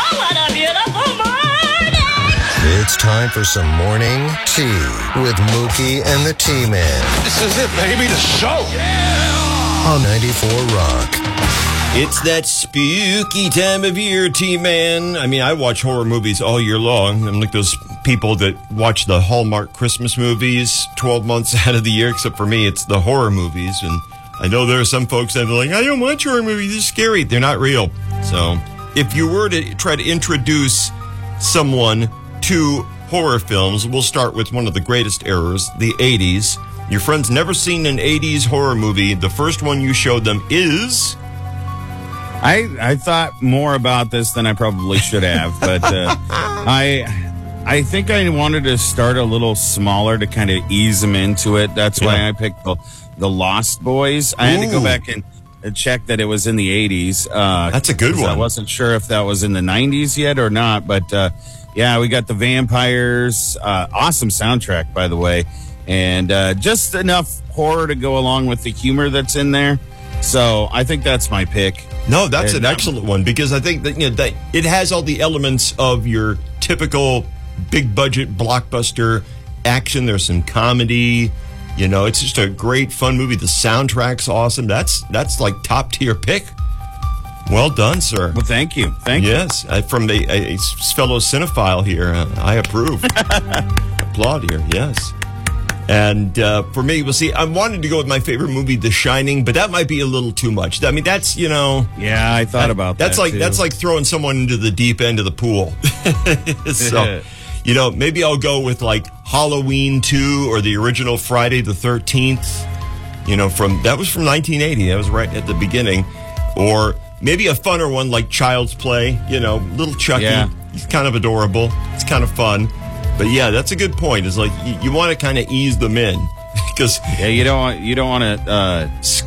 what a beautiful morning! It's time for some morning tea with Mookie and the T-Man. This is it, baby, the show. On 94 Rock. It's that spooky time of year, T-Man. I mean, I watch horror movies all year long. I'm like those people that watch the Hallmark Christmas movies 12 months out of the year, except for me, it's the horror movies. And I know there are some folks that are like, I don't watch horror movies, they're scary. They're not real. So if you were to try to introduce someone to horror films, we'll start with one of the greatest eras, the 80s. Your friend's never seen an 80s horror movie. The first one you showed them is... I thought more about this than I probably should have, but I think I wanted to start a little smaller to kind of ease them into it. That's why I picked the Lost Boys. I had to go back and check that it was in the 80s. That's a good one. I wasn't sure if that was in the 90s yet or not, but yeah, we got the vampires. Awesome soundtrack, by the way, and just enough horror to go along with the humor that's in there. So I think that's my pick. No, that's an excellent one because I think that, that it has all the elements of your typical big budget blockbuster action. There's some comedy. It's just a great fun movie. The soundtrack's awesome. That's like top tier pick. Well done, sir. Well, thank you. Thank you. Yes, from a fellow cinephile here, I approve. Applaud here. Yes. And for me, we'll see. I wanted to go with my favorite movie, The Shining, but that might be a little too much. I mean, that's Yeah, I thought about that. That's like throwing someone into the deep end of the pool. So, maybe I'll go with like Halloween 2 or the original Friday the 13th. That was from 1980. That was right at the beginning. Or maybe a funner one like Child's Play. Little Chucky. Yeah. He's kind of adorable. It's kind of fun. But yeah, that's a good point. It's like you want to kind of ease them in because you don't want to